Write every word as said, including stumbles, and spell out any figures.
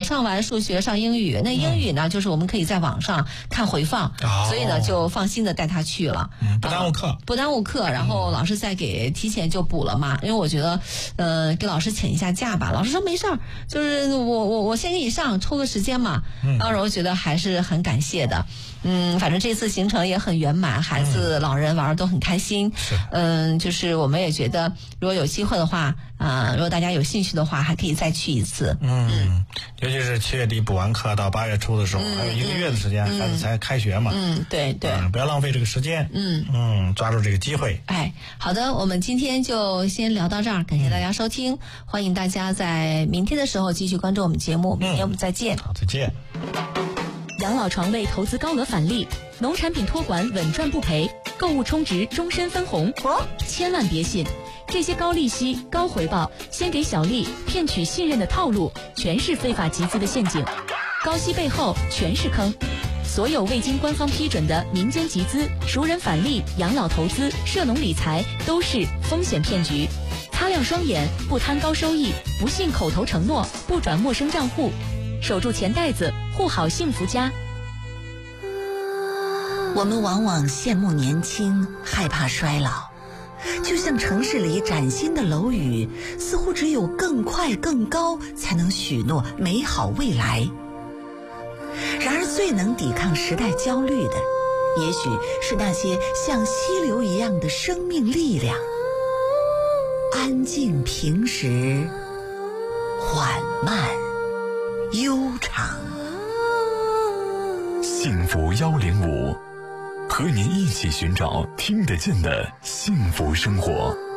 上完数学上英语，那英语呢、嗯、就是我们可以在网上看回放、哦、所以呢就放心的带他去了、 嗯、不耽误课、呃、 不耽误课，然后老师再给提前就补了嘛，因为我觉得呃给老师请一下假吧，老师说没事儿，就是我我我先给你上抽个时间嘛，嗯，然后我觉得还是很感谢的。嗯，反正这次行程也很圆满，孩子、嗯、老人玩的都很开心。 是， 嗯，就是我们也觉得，如果有机会的话，啊、呃，如果大家有兴趣的话，还可以再去一次。 嗯，嗯尤其是七月底补完课到八月初的时候，嗯、还有一个月的时间，嗯、孩子才开学嘛。 嗯，对对、 嗯，不要浪费这个时间。嗯嗯，抓住这个机会。 哎，好的，我们今天就先聊到这儿，感谢大家收听，嗯、欢迎大家在明天的时候继续关注我们节目，明天我们再见。 嗯、好，再见。 养老床位投资高额返利，农产品托管稳赚不赔，购物充值终身分红。哦，千万别信，这些高利息、高回报、先给小利骗取信任的套路，全是非法集资的陷阱。高息背后全是坑。所有未经官方批准的民间集资、熟人返利、养老投资、涉农理财都是风险骗局。擦亮双眼，不贪高收益，不信口头承诺，不转陌生账户。守住钱袋子，护好幸福家。 我们往往羡慕年轻，害怕衰老，就像城市里崭新的楼宇，似乎只有更快更高才能许诺美好未来。然而最能抵抗时代焦虑的，也许是那些像溪流一样的生命力量，安静平实，缓慢悠长。 幸福幺零五，和您一起寻找听得见的幸福生活。